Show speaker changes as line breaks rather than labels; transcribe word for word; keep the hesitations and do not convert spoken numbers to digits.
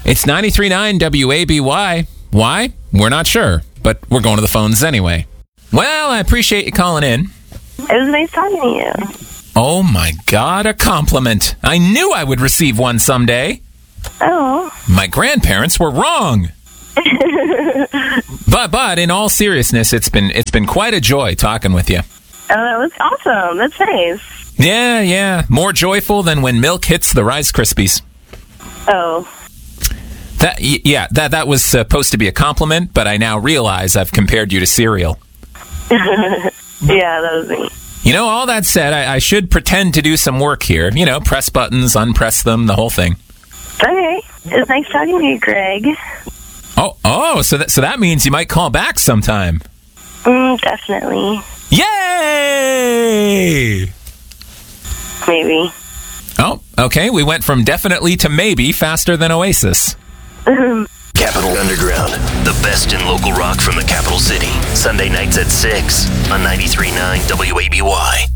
It's ninety-three point nine W A B Y. Why? We're not sure, but we're going to the phones anyway. Well, I appreciate you calling in.
It was nice talking to you.
Oh my God, a compliment. I knew I would receive one someday.
Oh.
My grandparents were wrong. but but in all seriousness, it's been it's been quite a joy talking with you.
Oh, that was awesome. That's nice.
Yeah, yeah. More joyful than when milk hits the Rice Krispies.
Oh.
That yeah, that that was supposed to be a compliment, but I now realize I've compared you to cereal.
Yeah, that was me.
You know, all that said, I, I should pretend to do some work here. You know, press buttons, unpress them, the whole thing.
Okay. It was nice talking to you, Greg.
Oh, oh, so that so that means you might call back sometime.
Mm, definitely.
Yay!
Maybe.
Oh, okay. We went from definitely to maybe faster than Oasis.
Capital Underground, the best in local rock from the capital city. Sunday nights at six on ninety-three point nine W A B Y.